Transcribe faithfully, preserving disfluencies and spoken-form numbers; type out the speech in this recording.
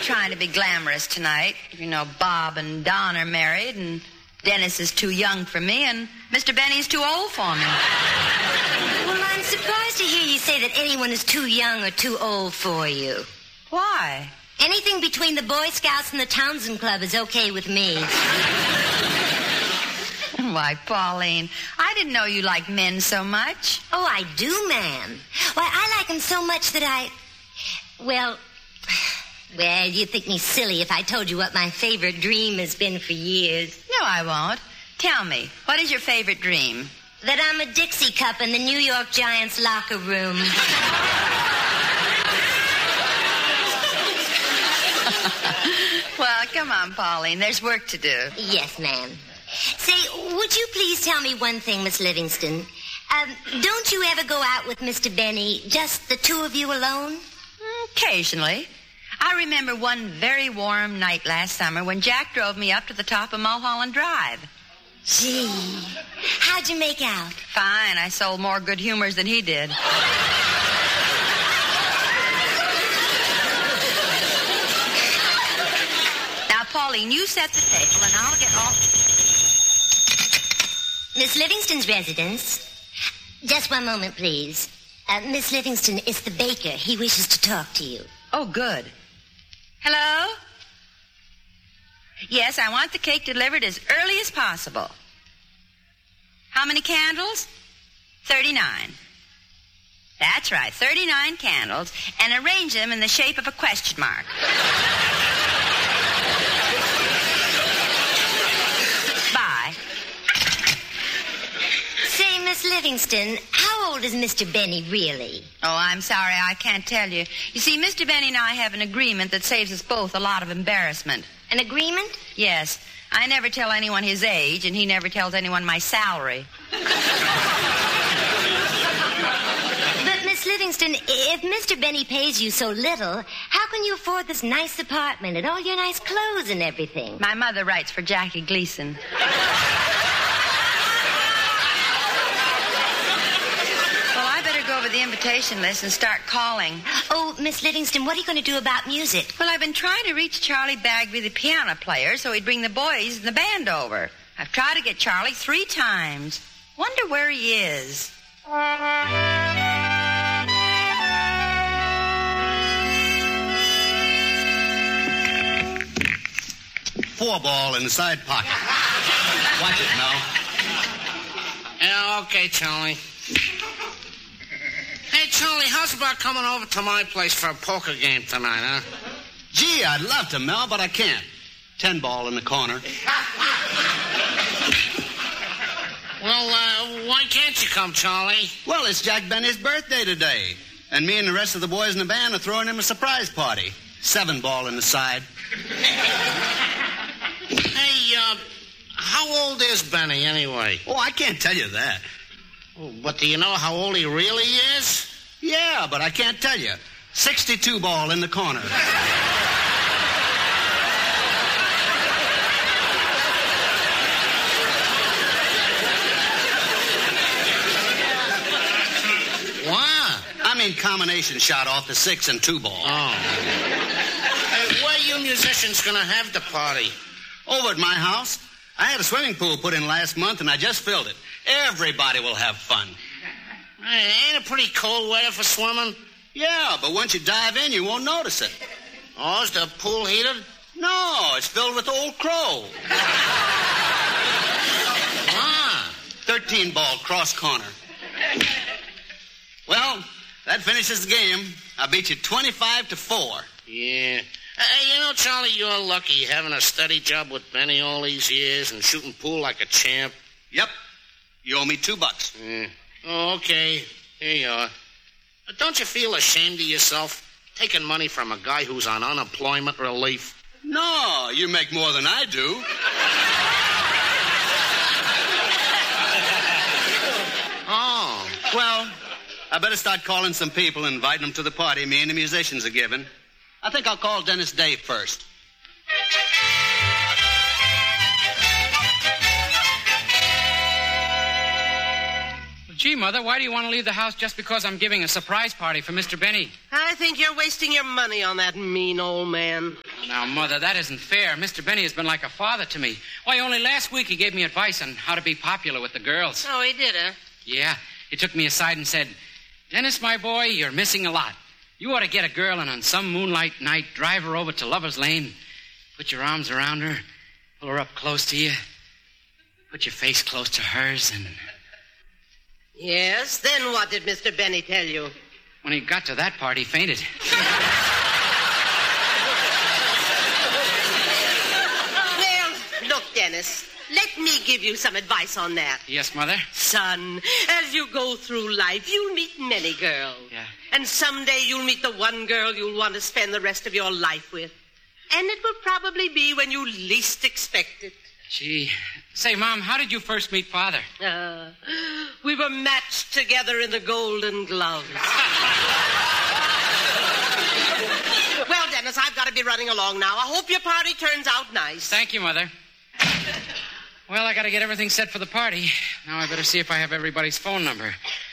trying to be glamorous tonight. You know, Bob and Don are married, and Dennis is too young for me, and Mister Benny's too old for me. Well, I'm surprised to hear you say that anyone is too young or too old for you. Why? Anything between the Boy Scouts and the Townsend Club is okay with me. Why, Pauline, I didn't know you liked men so much. Oh, I do, ma'am. Why, I like them so much that I... Well... Well, you'd think me silly if I told you what my favorite dream has been for years. No, I won't. Tell me, what is your favorite dream? That I'm a Dixie cup in the New York Giants locker room. Well, come on, Pauline. There's work to do. Yes, ma'am. Say, would you please tell me one thing, Miss Livingston? Um, don't you ever go out with Mister Benny, just the two of you alone? Occasionally. I remember one very warm night last summer when Jack drove me up to the top of Mulholland Drive. Gee, how'd you make out? Fine. I sold more good humors than he did. Now, Pauline, you set the table, and I'll get all... Miss Livingston's residence. Just one moment, please. Uh, Miss Livingston, it's the baker. He wishes to talk to you. Oh, good. Hello? Yes, I want the cake delivered as early as possible. How many candles? thirty-nine. That's right, thirty-nine candles, and arrange them in the shape of a question mark. Bye. Say, Miss Livingston, how old is Mister Benny really? Oh, I'm sorry, I can't tell you. You see, Mister Benny and I have an agreement that saves us both a lot of embarrassment. An agreement? Yes. I never tell anyone his age, and he never tells anyone my salary. But, Miss Livingston, if Mister Benny pays you so little, how can you afford this nice apartment and all your nice clothes and everything? My mother writes for Jackie Gleason. Well, I better go over the invitation list and start calling. Oh, Miss Livingston, what are you going to do about music? Well, I've been trying to reach Charlie Bagby, the piano player, so he'd bring the boys and the band over. I've tried to get Charlie three times. Wonder where he is. Four ball in the side pocket. Watch it, Mel. Yeah, okay, Charlie. Hey, Charlie, how's about coming over to my place for a poker game tonight, huh? Gee, I'd love to, Mel, but I can't. Ten ball in the corner. Well, uh, why can't you come, Charlie? Well, it's Jack Benny's birthday today, and me and the rest of the boys in the band are throwing him a surprise party. Seven ball in the side. Hey, uh, how old is Benny, anyway? Oh, I can't tell you that. Oh, but do you know how old he really is? Yeah, but I can't tell you. Sixty-two ball in the corner. What? I mean combination shot off the six and two ball. Oh. Hey, where are you musicians going to have the party? Over at my house. I had a swimming pool put in last month, and I just filled it. Everybody will have fun. Hey, ain't it pretty cold weather for swimming? Yeah, but once you dive in, you won't notice it. Oh, is the pool heated? No, it's filled with old crow. Ah. Thirteen ball cross corner. Well, that finishes the game. I beat you twenty-five to four. Yeah. Hey, you know, Charlie, you're lucky having a steady job with Benny all these years and shooting pool like a champ. Yep. You owe me two bucks. Yeah. Oh, okay. Here you are. But don't you feel ashamed of yourself taking money from a guy who's on unemployment relief? No, you make more than I do. Oh. Well, I better start calling some people and inviting them to the party me and the musicians are giving. I think I'll call Dennis Day first. Gee, Mother, why do you want to leave the house just because I'm giving a surprise party for Mister Benny? I think you're wasting your money on that mean old man. Now, Mother, that isn't fair. Mister Benny has been like a father to me. Why, only last week he gave me advice on how to be popular with the girls. Oh, he did, huh? Yeah. He took me aside and said, Dennis, my boy, you're missing a lot. You ought to get a girl and on some moonlight night drive her over to Lover's Lane, put your arms around her, pull her up close to you, put your face close to hers, and... Yes, then what did Mister Benny tell you? When he got to that part, he fainted. Well, look, Dennis, let me give you some advice on that. Yes, Mother? Son, as you go through life, you'll meet many girls. Yeah. And someday you'll meet the one girl you'll want to spend the rest of your life with. And it will probably be when you least expect it. Gee. Say, Mom, how did you first meet Father? Uh, we were matched together in the Golden Gloves. Well, Dennis, I've got to be running along now. I hope your party turns out nice. Thank you, Mother. Well, I got to get everything set for the party. Now I better see if I have everybody's phone number.